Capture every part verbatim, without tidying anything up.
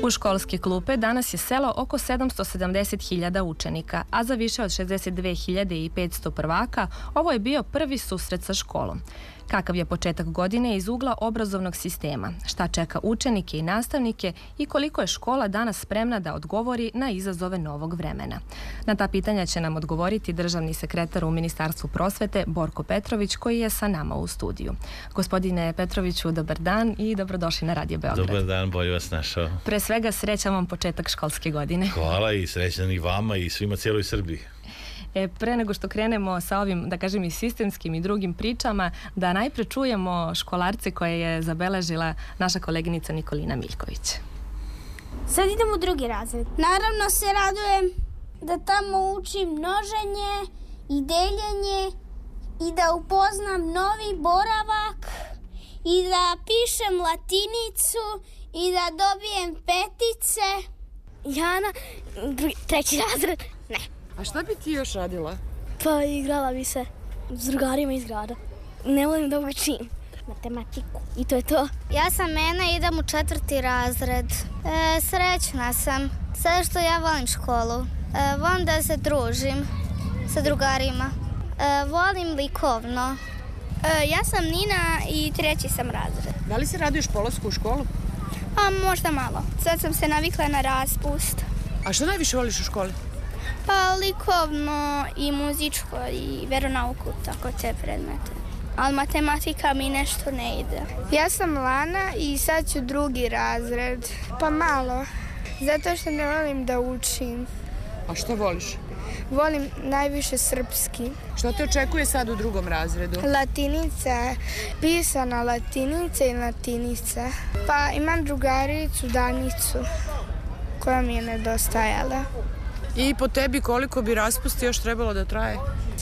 U školske klupe danas je selo oko sedamsto sedamdeset hiljada učenika, a za više od šezdeset dve hiljade petsto prvaka ovo je bio prvi susret sa školom. Kakav je početak godine iz ugla obrazovnog sistema, šta čeka učenike i nastavnike i koliko je škola danas spremna da odgovori na izazove novog vremena. Na ta pitanja će nam odgovoriti državni sekretar u Ministarstvu prosvete Borko Petrović, koji je sa nama u studiju. Gospodine Petroviću, dobar dan i dobrodošli na Radio Beograd. Dobar dan, bolje vas našao. Pre svega srećan vam početak školske godine. Hvala i srećan i vama i svima cijeloj Srbiji. E, pre nego što krenemo sa ovim, da kažem, i sistemskim i drugim pričama, da najpre čujemo školarce koje je zabeležila naša koleginica Nikolina Miljković. Sad idem u drugi razred. Naravno se radujem da tamo učim množenje i deljenje i da upoznam novi boravak i da pišem latinicu i da dobijem petice. Jana, drugi, treći razred, ne. A šta bi ti još radila? Pa igrala bi se s drugarima iz grada. Ne volim da učim matematiku i to je to. Ja sam Mena, idem u četvrti razred. E, srećna sam. Sve što ja volim školu. E, volim da se družim sa drugarima. E, volim likovno. E, ja sam Nina i treći sam razred. Da li se raduješ polasku u školu? A možda malo. Sad sam se navikla na raspust. A što najviše voliš u školi? Pa likovno i muzičko i veronauku, tako te predmete. Ali matematika mi nešto ne ide. Ja sam Lana i sad ću drugi razred. Pa malo, zato što ne volim da učim. A što voliš? Volim najviše srpski. Što te očekuje sad u drugom razredu? Latinica, pisana latinica i latinica. Pa imam drugaricu Danicu koja mi je nedostajala. I po tebi koliko bi raspust još trebalo da traje?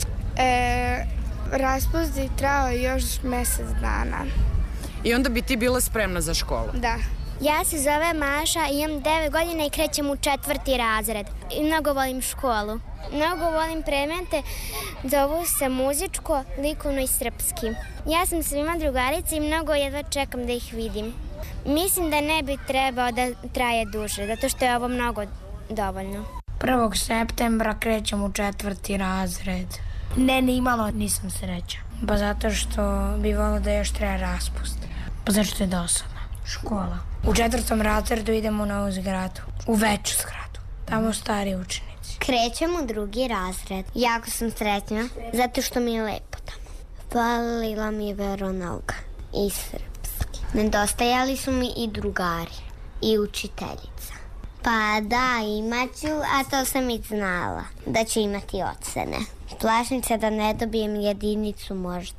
E, raspust bi trajao još mjesec dana. I onda bi ti bila spremna za školu? Da. Ja se zove Maša, imam devet godina i krećem u četvrti razred. I mnogo volim školu. Mnogo volim predmete, zovu se muzičko, likovno i srpski. Ja sam svima drugarica i mnogo jedva čekam da ih vidim. Mislim da ne bi trebao da traje duže, zato što je ovo mnogo dovoljno. prvog septembra krećem u četvrti razred. Ne, ni malo nisam srećan. Pa zato što bi volio da još traje raspust. Pa zato što je dosadno. Škola. U četvrtom razredu idemo u novu zgradu. U veću zgradu. Tamo stari učenici. Krećem u drugi razred. Jako sam srećna, zato što mi je lepo tamo. Falila mi je veronauka i srpski. Nedostajali su mi i drugari i učiteljica. Pa da, imaću, a to sam i znala, da ću imati ocene. Plašim se da ne dobijem jedinicu možda.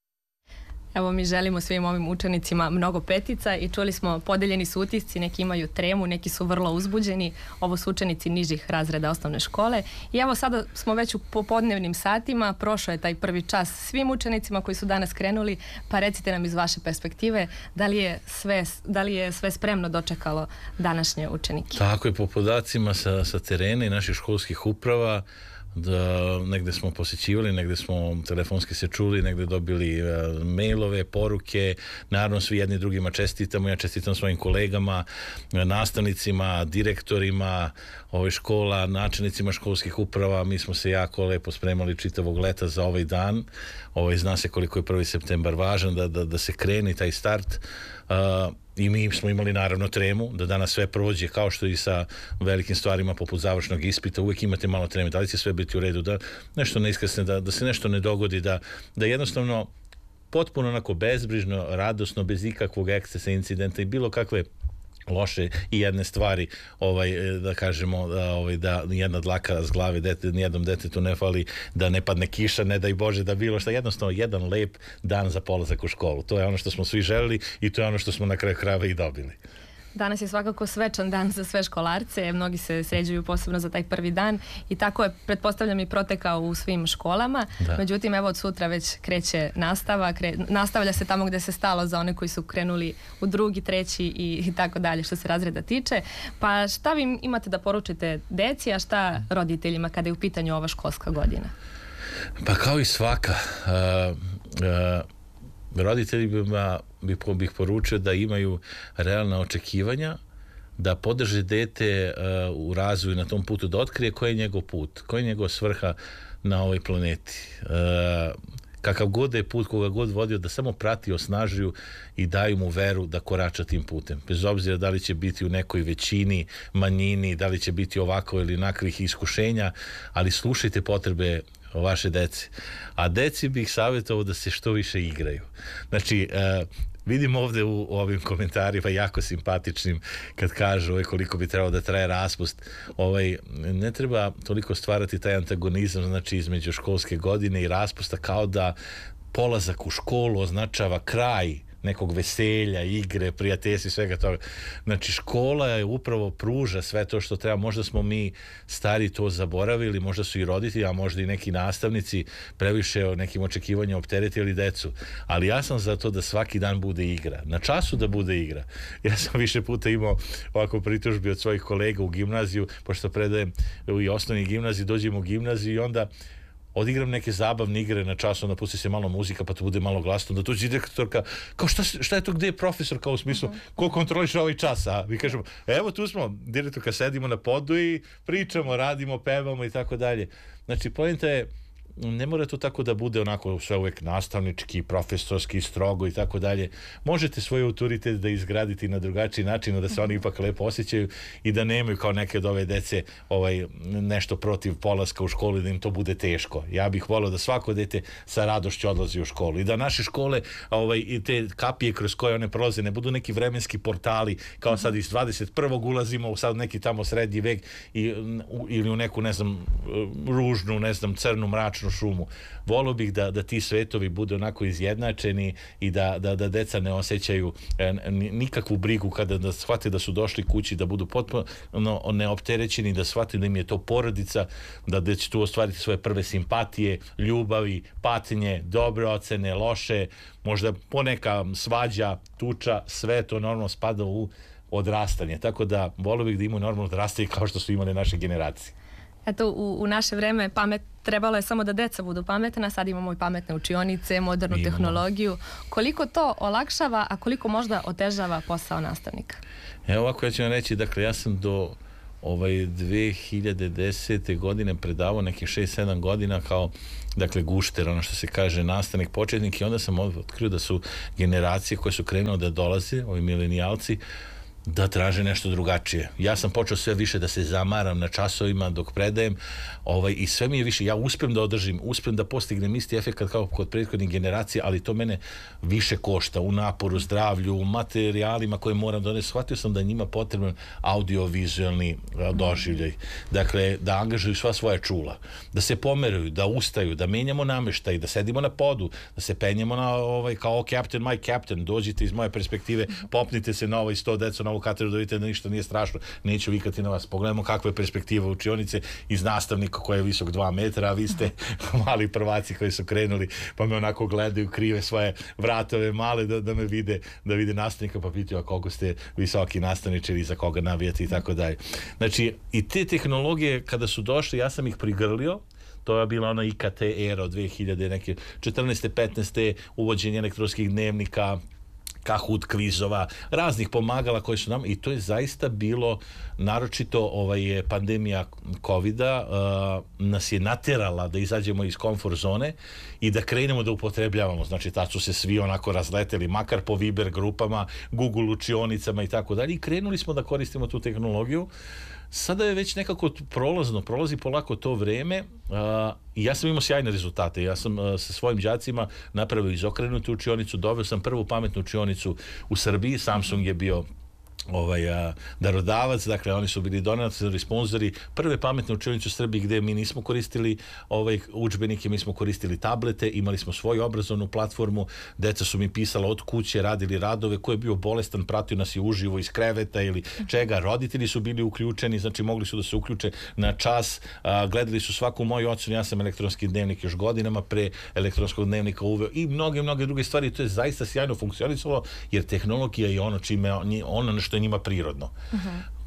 Evo, mi želimo svim ovim učenicima mnogo petica i čuli smo, podeljeni su utisci, neki imaju tremu, neki su vrlo uzbuđeni. Ovo su učenici nižih razreda osnovne škole. I evo, sada smo već u popodnevnim satima, prošao je taj prvi čas svim učenicima koji su danas krenuli, pa recite nam iz vaše perspektive da li je sve, da li je sve spremno dočekalo današnje učenike? Tako je, po podacima sa, sa terena i naših školskih uprava, da negde smo posjećivali, negde smo telefonski se čuli, negde dobili uh, mailove, poruke, naravno svi jedni drugima čestitamo, ja čestitam svojim kolegama, nastavnicima, direktorima ove škola, načelnicima školskih uprava. Mi smo se jako lepo spremali čitavog leta za ovaj dan. Ovaj, zna se koliko je prvi septembar važan, da, da, da se kreni taj start. Uh, i mi smo imali naravno tremu da danas sve prođe, kao što i sa velikim stvarima poput završnog ispita, uvijek imate malo treme, da li će sve biti u redu, da nešto ne iskasne, da, da se nešto ne dogodi, da, da jednostavno potpuno onako bezbrižno, radosno, bez ikakvog ekscesa, incidenta i bilo kakve loše i jedne stvari, ovaj, da kažemo, da, ovaj, da jedna dlaka s glave dete, nijednom detetu ne fali, da ne padne kiša, ne daj Bože, da bilo šta, jednostavno jedan lep dan za polazak u školu. To je ono što smo svi želeli i to je ono što smo na kraju krajeva i dobili. Danas je svakako svečan dan za sve školarce, mnogi se sređuju posebno za taj prvi dan i tako je, pretpostavljam, i protekao u svim školama. Da. Međutim, evo od sutra već kreće nastava, kre, nastavlja se tamo gde se stalo za one koji su krenuli u drugi, treći i, i tako dalje što se razreda tiče. Pa šta vi imate da poručite deci, a šta roditeljima kada je u pitanju ova školska godina? Pa kao i svaka, uh, uh, roditeljima bih, bih poručio da imaju realna očekivanja, da podrže dete uh, u razvoju na tom putu, da otkrije koji je njegov put, koji je njegov svrha na ovoj planeti. Uh, kakav god je put, koga god vodio, da samo prati, osnažuju i daju mu veru da korača tim putem. Bez obzira da li će biti u nekoj većini, manjini, da li će biti ovako ili onakvih iskušenja, ali slušajte potrebe vaše dece. A deci bih savjetovao da se što više igraju. Znači, uh, vidim ovde u, u ovim komentarima jako simpatičnim kad kažu ovaj, koliko bi trebalo da traje raspust. Ovaj, ne treba toliko stvarati taj antagonizam, znači između školske godine i raspusta, kao da polazak u školu označava kraj nekog veselja, igre, prijateljstva i svega toga. Znači, škola je upravo pruža sve to što treba. Možda smo mi stari to zaboravili, možda su i roditelji, a možda i neki nastavnici previše o nekim očekivanjima opteretili decu. Ali ja sam za to da svaki dan bude igra. Na času da bude igra. Ja sam više puta imao ovako pritužbi od svojih kolega u gimnaziju, pošto predajem i osnovni gimnaziji, dođem u gimnaziju i onda odigram neke zabavne igre na času, onda pusti se malo muzika, pa to bude malo glasno, da tuđi direktorka, kao šta, šta je to, gde je profesor, kao u smislu, ko kontroliš ovaj čas, a mi kažemo, evo tu smo, direktorka, sedimo na podu i pričamo, radimo, pevamo i tako dalje. Znači, poenta je, ne mora to tako da bude onako sve uvek nastavnički, profesorski, strogo i tako dalje. Možete svoj autoritet da izgradite na drugačiji način, da se oni ipak lepo osjećaju i da nemaju kao neke od ove dece ovaj, nešto protiv polaska u školu i da im to bude teško. Ja bih volio da svako dete sa radošću odlazi u školu i da naše škole ovaj, i te kapije kroz koje one prolaze ne budu neki vremenski portali kao sad iz dvadeset prvog ulazimo u sad neki tamo srednji vek i, u, ili u neku, ne znam, ružnu, ne znam, crnu, mračnu šumu. Volio bih da, da ti svetovi budu onako izjednačeni i da, da, da deca ne osjećaju e, nikakvu brigu kada da shvate da su došli kući, da budu potpuno neopterećeni, da shvate da im je to porodica, da, da će tu ostvariti svoje prve simpatije, ljubavi, patnje, dobre ocene, loše, možda poneka svađa, tuča, sve to normalno spada u odrastanje. Tako da volio bih da imaju normalno odrastanje kao što su imali naše generacije. Eto, u, u naše vreme pamet, trebalo je samo da deca budu pametna, sad imamo i pametne učionice, modernu imamo tehnologiju. Koliko to olakšava, a koliko možda otežava posao nastavnika? Evo ovako, ja ću vam reći, dakle, ja sam do ovaj, dve hiljade desete godine predavao nekih šest sedam godina kao, dakle, gušter, ono što se kaže, nastavnik, početnik, i onda sam otkrio da su generacije koje su krenule da dolaze, ovi milenijalci, da traže nešto drugačije. Ja sam počeo sve više da se zamaram na časovima dok predajem, ovaj, i sve mi je više, ja uspem da održim, uspem da postignem isti efekt kao kod prethodnih generacija, ali to mene više košta u naporu, zdravlju, u materijalima koje moram doneti. Shvatio sam da je njima potreban audiovizualni doživljaj. Dakle, da angažuju sva svoja čula, da se pomeraju, da ustaju, da menjamo nameštaj, da sedimo na podu, da se penjemo na ovaj, kao Captain, my Captain, dođite iz moje perspektive, popnite se na ovaj sto deca na ovu katedru da vidite da ništa nije strašno, neću vikati na vas. Pogledamo kakva je perspektiva učionice iz nastavnika koji je visok dva metra, a vi ste mali prvaci koji su krenuli, pa me onako gledaju, krive svoje vratove male da, da me vide, da vide nastavnika, pa pitaju koliko ste visoki nastavniče ili za koga navijate i tako dalje. Znači, i te tehnologije kada su došle, ja sam ih prigrlio. To je bila ona I K T era od dve hiljade četrnaeste petnaeste uvođenje elektronskih dnevnika, Kahoot kvizova, raznih pomagala koje su nam, i to je zaista bilo, naročito ovaj, pandemija kovida uh, nas je naterala da izađemo iz komfort zone i da krenemo da upotrebljavamo. Znači, tad su se svi onako razleteli, makar po Viber grupama, Google učionicama i tako dalje, i krenuli smo da koristimo tu tehnologiju. Sada je već nekako prolazno, prolazi polako to vreme uh, i ja sam imao sjajne rezultate. Ja sam uh, sa svojim đacima napravio izokrenutu učionicu, doveo sam prvu pametnu učionicu u Srbiji, Samsung je bio ovaj, a, darodavac, dakle oni su bili donatori, sponzori prve pametne učionice u Srbiji gde mi nismo koristili ovaj, udžbenike, mi smo koristili tablete, imali smo svoju obrazovnu platformu, deca su mi pisala od kuće, radili radove, ko je bio bolestan, pratio nas i uživo iz kreveta ili čega, roditelji su bili uključeni, znači mogli su da se uključe na čas, a, gledali su svaku moju ocenu, ja sam elektronski dnevnik još godinama pre elektronskog dnevnika uveo i mnoge, mnoge druge stvari, to je zaista sjajno funkcionisalo, jer tehnologija je ono čime ono što je njima prirodno. Uh-huh.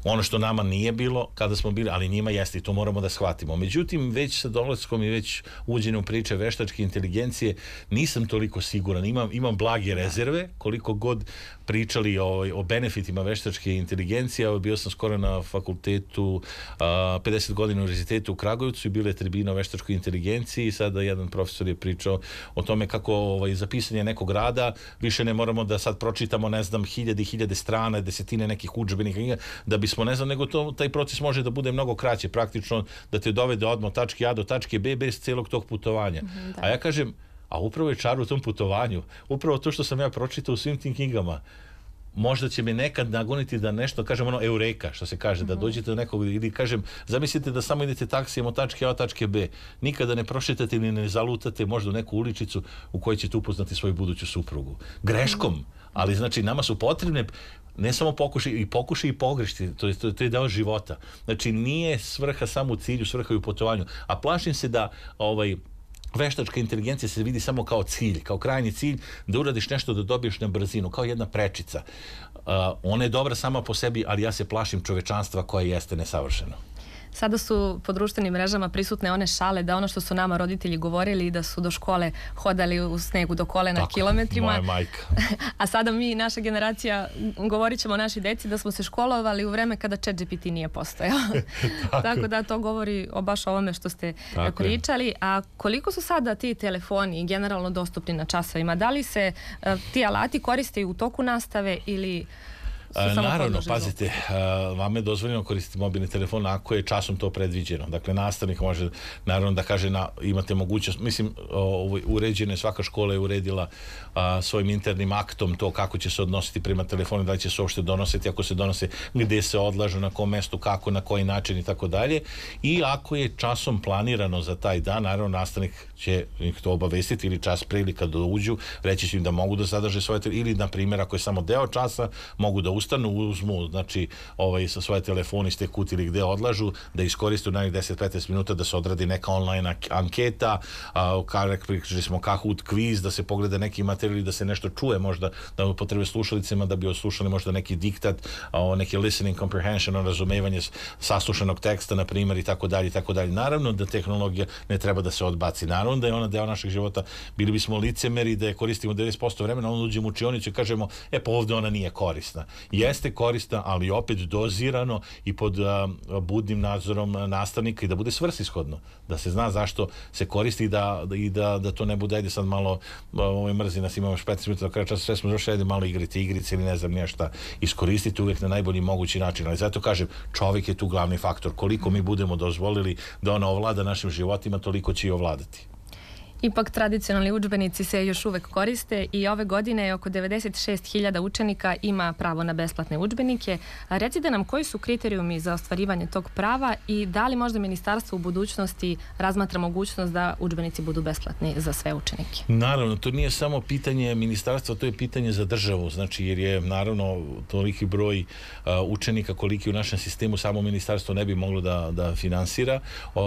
ono što nama nije bilo kada smo bili, ali njima jeste i to moramo da shvatimo. Međutim, već sa dolaskom i već uđenjem priče veštačke inteligencije nisam toliko siguran. Imam, imam blage rezerve, koliko god pričali o, o benefitima veštačke inteligencije. Bio sam skoro na fakultetu, a, pedeset godina univerzitetu u Kragujevcu i bila je tribina o veštačkoj inteligenciji i sada jedan profesor je pričao o tome kako ovaj, za pisanje nekog rada više ne moramo da sad pročitamo, ne znam, hiljade i hiljade strana, desetine nekih udžbenika, da bismo, ne znam, nego to, taj proces može da bude mnogo kraće, praktično da te dovede odmah od tačke A do tačke B bez celog tog putovanja. Mm-hmm, a ja kažem, a upravo je čar u tom putovanju, upravo to što sam ja pročitao u svim tim knjigama, možda će me nekad nagoniti da nešto, kažem ono eureka, što se kaže, da dođete do nekog, ili kažem, zamislite da samo idete taksijem od tačke A od tačke B, nikada ne prošetate ni ne zalutate možda u neku uličicu u kojoj ćete upoznati svoju buduću suprugu. Greškom, ali znači nama su potrebne ne samo pokušaj, i pokušaj i pogrešti, to je, to, to je deo života. Znači nije svrha samo u cilju, svrha i u putovanju. A plašim se da ovaj veštačka inteligencija se vidi samo kao cilj, kao krajnji cilj, da uradiš nešto da dobiješ na brzinu, kao jedna prečica. Uh, ona je dobra sama po sebi, ali ja se plašim čovečanstva koje jeste nesavršeno. Sada su po društvenim mrežama prisutne one šale da ono što su nama roditelji govorili da su do škole hodali u snegu do kolena tako, kilometrima. Moja majka. A sada mi, naša generacija, govorit ćemo našoj deci da smo se školovali u vreme kada ChatGPT nije postojao. Tako. Tako da to govori o baš ovome što ste tako pričali. A koliko su sada ti telefoni generalno dostupni na časovima? Da li se uh, ti alati koriste u toku nastave ili... Naravno, pazite, vama je dozvoljeno koristiti mobilni telefon ako je časom to predviđeno. Dakle, nastavnik može, naravno, da kaže na, imate mogućnost, mislim, uređena je, svaka škola je uredila a, svojim internim aktom to kako će se odnositi prema telefonu, da li će se uopšte donositi, ako se donose, gde se odlažu, na kom mestu, kako, na koji način i tako dalje. I ako je časom planirano za taj dan, naravno, nastavnik će ih to obavestiti ili čas prilika da uđu, reći će im da mogu da sadrže svoje telefone, ili, na primjer, ako je samo deo časa, mogu da ustanu, uzmu, znači, ovaj, sa svoje telefone iz te kutije ili gde odlažu, da iskoriste u najih deset do petnaest minuta da se odradi neka online anketa, a, pričali smo Kahoot kviz, da se pogleda neki materijal, da se nešto čuje, možda da potrebe slušalicima da bi oslušali možda neki diktat, a, neki listening comprehension, razumevanje saslušanog teksta, na primjer, i tako dalje, i tako dalje. Naravno da tehnologija ne treba da se odbaci. Naravno da je ona deo našeg života. Bili bismo licemeri da je koristimo devedeset posto vremena, onda uđemo u učionicu i kažemo, e pa ovde ona nije korisna. Jeste korisna, ali opet dozirano i pod a, budnim nadzorom nastavnika i da bude svrsishodno, da se zna zašto se koristi i da, da, i da, da to ne bude, ajde sad malo ovaj, mrzi nas, imamo petnaest minuta do kraja časa, sve smo završili, ajde malo igrite igrice ili ne znam nešto, iskoristiti uvijek na najbolji mogući način, ali zato kažem, čovjek je tu glavni faktor, koliko mi budemo dozvolili da ona ovlada našim životima, toliko će i ovladati. Ipak tradicionalni udžbenici se još uvek koriste i ove godine oko devedeset šest hiljada učenika ima pravo na besplatne udžbenike. A recite nam koji su kriterijumi za ostvarivanje tog prava i da li možda ministarstvo u budućnosti razmatra mogućnost da udžbenici budu besplatni za sve učenike? Naravno, to nije samo pitanje ministarstva, to je pitanje za državu, znači jer je naravno toliki broj uh, učenika koliki u našem sistemu samo ministarstvo ne bi moglo da, da finansira.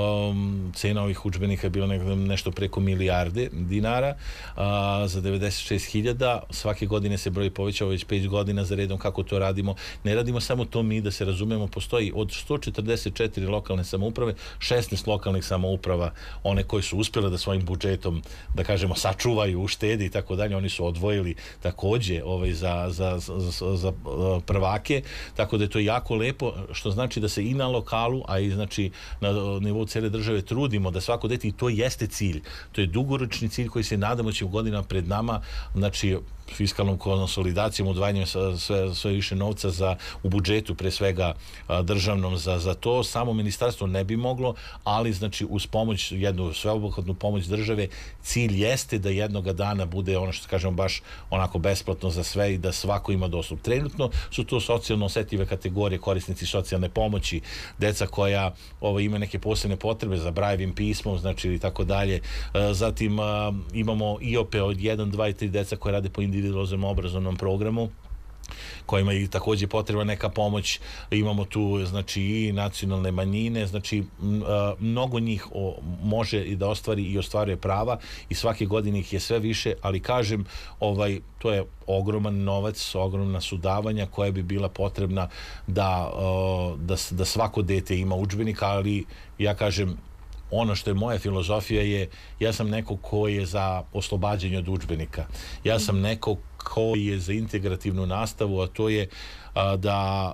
Um, cena ovih udžbenika je bila nešto preko milijarde dinara a, za devedeset šest hiljada. Svake godine se broj povećao već pet godina za redom. Kako to radimo? Ne radimo samo to mi, da se razumemo, postoji od sto četrdeset četiri lokalne samouprave, šesnaest lokalnih samouprava, one koje su uspjele da svojim budžetom, da kažemo, sačuvaju, uštedi i tako dalje, oni su odvojili takođe ovaj, za, za, za, za, za prvake, tako da je to jako lepo, što znači da se i na lokalu, a i znači na nivou cele države trudimo da svako dete, i to jeste cilj, to je dugoročni cilj koji se nadamo će u godinama pred nama, znači fiskalnom konsolidacijom, odvajanjem sve, sve više novca za, u budžetu, pre svega a, državnom za, za to. Samo ministarstvo ne bi moglo, ali znači uz pomoć, jednu sveobuhvatnu pomoć države, cilj jeste da jednoga dana bude ono što kažemo baš onako besplatno za sve i da svako ima dostup. Trenutno su to socijalno osetljive kategorije, korisnici socijalne pomoći, deca koja ovo, ima neke posebne potrebe za Braillovim pismom, znači i tako dalje. Zatim a, imamo I O P od jedan, dva i tri deca koje rade po individualnom obrazovnom programu. kojima je takođe potrebna neka pomoć. Imamo tu znači i nacionalne manjine, znači mnogo njih može i da ostvari i ostvaruje prava i svake godine ih je sve više, ali kažem, ovaj, to je ogroman novac, ogromna su davanja koja bi bila potrebna da, da, da svako dete ima udžbenika, ali ja kažem, ono što je moja filozofija je, ja sam neko ko je za oslobađanje od udžbenika. Ja sam neko ko je za integrativnu nastavu, a to je a, da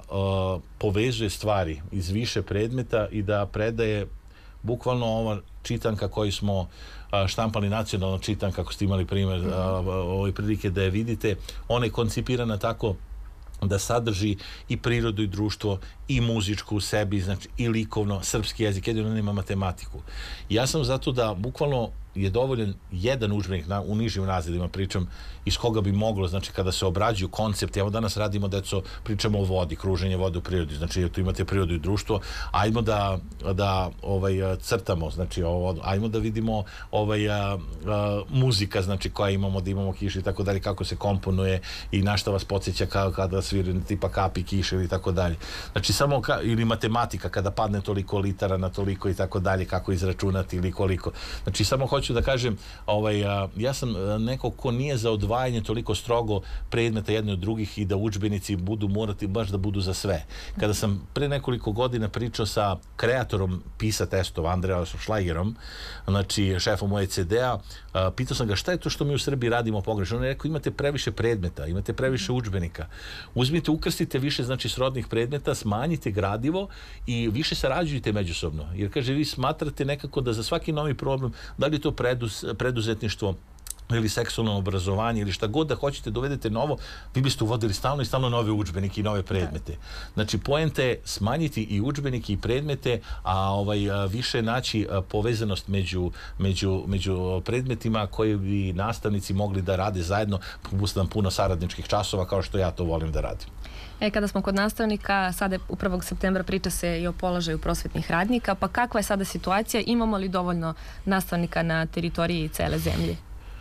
a, povezuje stvari iz više predmeta i da predaje bukvalno ova čitanka koju smo a, štampali, nacionalna čitanka, kako ste imali primjer ove prilike da je vidite, ona je koncipirana tako da sadrži i prirodu i društvo i muzičku u sebi, znači i likovno, srpski jezik, jedino nema matematiku. Ja sam zato da bukvalno je dovoljan jedan udžbenik na, u nižim razredima, pričam iz koga bi moglo, znači kada se obrađuju koncepti, evo danas radimo, deco, pričamo o vodi, kruženje vode u prirodi, znači tu imate prirodu i društvo, ajmo da, da ovaj, crtamo, znači ovo, ajmo da vidimo ovaj, a, a, muzika, znači koja imamo, da imamo kišu i tako dalje, kako se komponuje i na šta vas podsjeća kao kada sviri tipa kapi, kiše ili tako dalje. Znači samo, ka, ili matematika, kada padne toliko litara na toliko i tako dalje, kako izračunati ili koliko. Znači samo hoću da kažem, ovaj, ja sam neko ko nije za odvajanje toliko strogo predmeta jedne od drugih i da udžbenici budu morati baš da budu za sve. Kada sam pre nekoliko godina pričao sa kreatorom PISA testova, Andreasom Šlajgerom, znači šefom O E C D-a, pitao sam ga šta je to što mi u Srbiji radimo pogrešno. On je rekao, imate previše predmeta, imate previše udžbenika. Uzmite, ukrstite više znači srodnih predmeta, smanjite gradivo i više sarađujte međusobno. Jer kaže, vi smatrate nekako da za svaki novi problem, da li je to preduz, preduzetništvo ili seksualno obrazovanje ili šta god da hoćete dovedete novo, vi biste uvodili stalno i stalno nove udžbenike i nove predmete. Da. Znači, poenta je smanjiti i udžbenike i predmete, a ovaj, a, više naći a, povezanost među, među, među predmetima koje bi nastavnici mogli da rade zajedno, pusti nam puno saradničkih časova kao što ja to volim da radim. E, kada smo kod nastavnika, sada u prvog septembra priča se i o položaju prosvetnih radnika, pa kakva je sada situacija? Imamo li dovoljno nastavnika na teritoriji cele zemlje?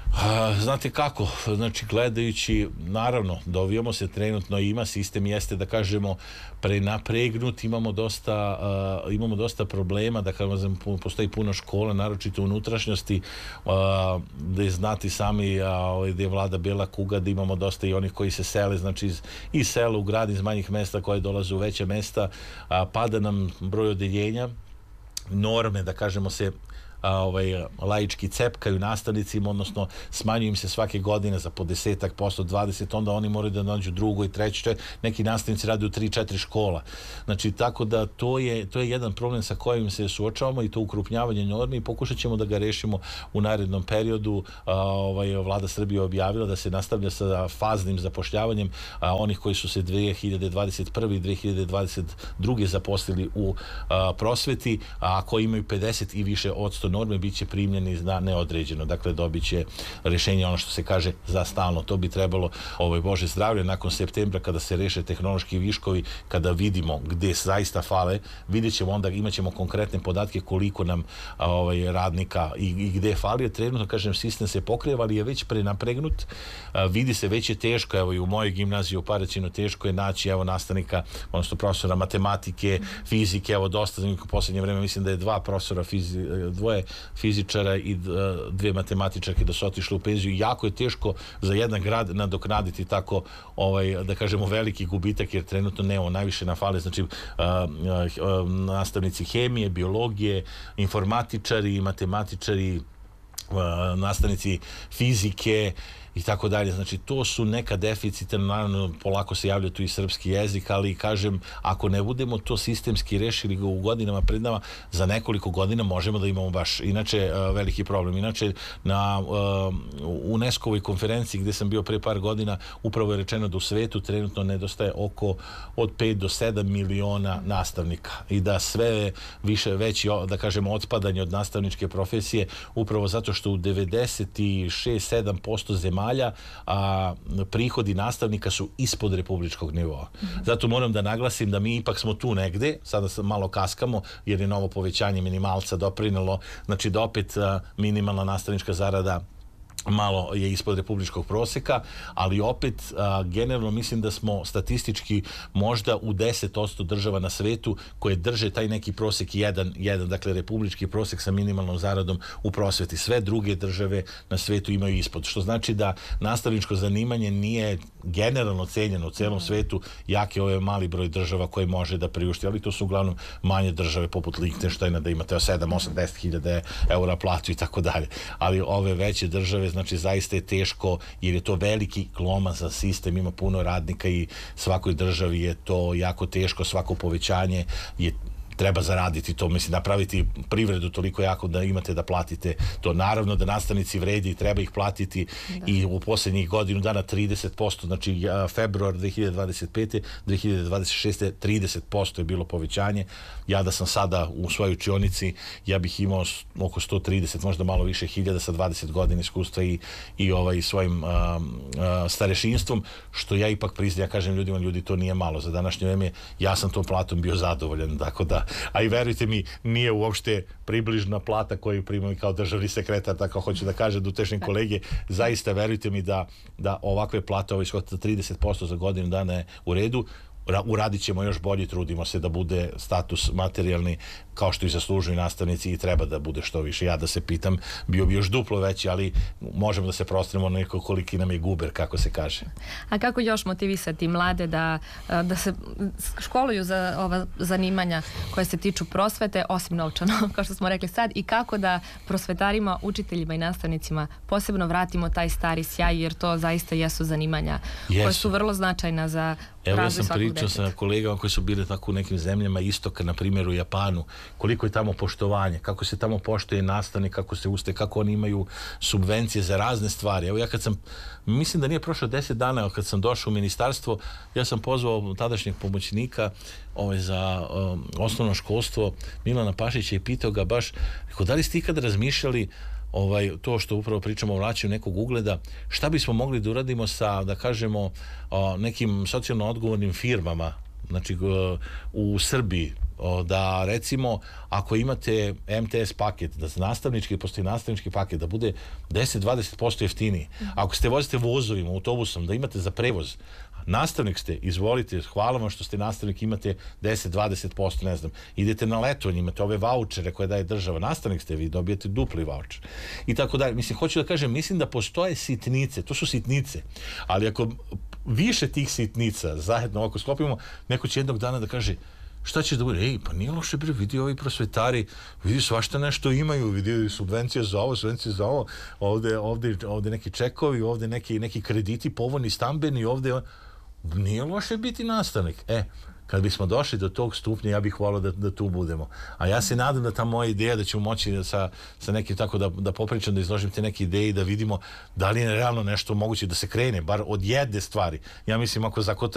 A, znate kako, znači gledajući, naravno, dovijamo se trenutno, ima sistem, jeste da kažemo prenapregnut, imamo dosta, uh, imamo dosta problema, da kažem, postoji puno škola, naročito u unutrašnjosti, uh, gde znati sami uh, gde je vlada bela kuga, da imamo dosta i onih koji se sele, znači iz, iz sela u grad, iz manjih mesta koje dolaze u veća mesta, uh, pada nam broj odeljenja, norme, da kažemo se, A, ovaj, laički cepkaju nastavnicima, odnosno smanjuju im se svake godine za po desetak posto, dvadeset, onda oni moraju da nađu drugo i treće, neki nastavnici rade u tri, četiri škola. Znači, tako da to je, to je jedan problem sa kojim se suočavamo i to ukrupnjavanje normi i pokušat ćemo da ga rešimo u narednom periodu. A, ovaj, vlada Srbije objavila da se nastavlja sa faznim zapošljavanjem a, onih koji su se dve hiljade dvadeset prve i dve hiljade dvadeset druge zaposlili u a, prosveti, a koji imaju pedeset i više odsto norme bit će primljeni na neodređeno. Dakle, dobit će rešenje, ono što se kaže, za stalno. To bi trebalo, ovaj, Bože zdravlje, nakon septembra kada se reše tehnološki viškovi, kada vidimo gde zaista fale, vidjet ćemo onda, imat ćemo konkretne podatke koliko nam ovaj, radnika i, i gde fali. Trenutno, kažem, sistem se pokriva, ali je već prenapregnut. A, vidi se, već je teško, evo i u mojoj gimnaziji u Paraćinu teško je naći, evo, nastavnika, odnosno profesora matematike, fizike, evo, dosta za u poslednje vreme, mislim da je dva profesora fizi, dvoje fizičara i dve matematičarke da su otišli u penziju. Jako je teško za jedan grad nadoknaditi tako, ovaj, da kažemo, veliki gubitak, jer trenutno nemamo, najviše na fale, znači a, a, nastavnici hemije, biologije, informatičari, matematičari, a, nastavnici fizike i tako dalje. Znači, to su neka deficita, naravno, polako se javlja tu i srpski jezik, ali kažem, ako ne budemo to sistemski rešili u godinama pred nama, za nekoliko godina možemo da imamo baš, inače, veliki problem. Inače, na UNESCO-ovoj konferenciji gde sam bio pre par godina, upravo je rečeno da u svetu trenutno nedostaje oko od pet do sedam miliona nastavnika i da sve više, veći, da kažemo, otpadanje od nastavničke profesije, upravo zato što u devedeset šest do sedam posto zemalja a prihodi nastavnika su ispod republičkog nivoa. Mm-hmm. Zato moram da naglasim da mi ipak smo tu negde, sada malo kaskamo jer je novo povećanje minimalca doprinelo, znači da opet a, minimalna nastavnička zarada malo je ispod republičkog proseka, ali opet a, generalno mislim da smo statistički možda u deset posto država na svetu koje drže taj neki prosek jedan, jedan, dakle republički prosek sa minimalnom zaradom u prosveti. Sve druge države na svetu imaju ispod, što znači da nastavničko zanimanje nije generalno cenjeno u celom svetu, jak je ovaj mali broj država koje može da priušti, ali to su uglavnom manje države poput Lichtensteina da imate sedam, osam, deset hiljada eura platu i tako dalje, ali ove veće države, znači zaista je teško jer je to veliki glomazan sistem, ima puno radnika i svakoj državi je to jako teško, svako povećanje je treba zaraditi to, mislim, napraviti privredu toliko jako da imate da platite to. Naravno da nastavnici vredi i treba ih platiti da. I u posljednjih godinu dana trideset posto, znači februar dve hiljade dvadeset pete, dve hiljade dvadeset šeste trideset posto je bilo povećanje. Ja da sam sada u svojoj učionici, ja bih imao oko sto trideset, možda malo više hiljada sa dvadeset godina iskustva i, i ovaj, svojim a, a, starešinstvom, što ja ipak priznajem, ja kažem ljudima, ljudi, to nije malo. Za današnje vreme ja sam tom platom bio zadovoljan, tako da a i verujte mi, nije uopšte približna plata koju primam kao državni sekretar, tako hoću da kažem dutešnje kolege, zaista verujte mi da, da ovakve plate, ovaj skot trideset posto za godinu dana je u redu. Uradit ćemo još bolje, trudimo se da bude status materijalni kao što i zaslužuju nastavnici i treba da bude što više. Ja da se pitam, bio bi još duplo veći, ali možemo da se prostremo na neko koliki nam je guber, kako se kaže. A kako još motivisati mlade da, da se školuju za ova zanimanja koje se tiču prosvete, osim novčano, kao što smo rekli sad, i kako da prosvetarima, učiteljima i nastavnicima posebno vratimo taj stari sjaj, jer to zaista jesu zanimanja jesu. Koje su vrlo značajna za Evo ja sam pričao pričao sa kolegama koji su bili tako u nekim zemljama istoka, na primjer u Japanu, koliko je tamo poštovanje, kako se tamo poštuje nastavnik, kako se ustaje, kako oni imaju subvencije za razne stvari. Evo ja kad sam, mislim da nije prošlo deset dana kad sam došao u ministarstvo, ja sam pozvao tadašnjeg pomoćnika ovaj, za um, osnovno školstvo Milana Pašića i pitao ga baš, rekao, da li ste ikad razmišljali ovaj, to što upravo pričamo o vraćanju nekog ugleda, šta bismo mogli da uradimo sa, da kažemo, o, nekim socijalno odgovornim firmama, znači o, u Srbiji, o, da recimo ako imate em te es paket, da nastavnički, postoji nastavnički paket, da bude deset do dvadeset posto jeftiniji. Ako ste vozite vozovima, autobusom, da imate za prevoz, nastavnik ste, izvolite, hvala vam što ste nastavnik, imate deset do dvadeset posto, ne znam, idete na letovanje, imate ove vaučere koje daje država, nastavnik ste, vi dobijete dupli vaučer i tako dalje. Mislim, hoću da kažem, mislim da postoje sitnice, to su sitnice, ali ako više tih sitnica zajedno ako sklopimo, neko će jednog dana da kaže, šta će da bude? Ej, pa nije loše, bre, vidi ovi prosvetari, vidi svašta nešto imaju, vidi subvencije za ovo, subvencije za ovo, ovde, ovde, ovde neki čekovi, ovde neki, neki krediti, povoljni stambeni, ovde, nije loše biti nastavnik. E, kad bismo došli do tog stupnja, ja bih volao da, da tu budemo. A ja se nadam da ta moja ideja da ćemo moći sa, sa nekim tako da, da popričam, da izložim te neke ideje i da vidimo da li je realno nešto moguće da se krene, bar od jedne stvari. Ja mislim, ako za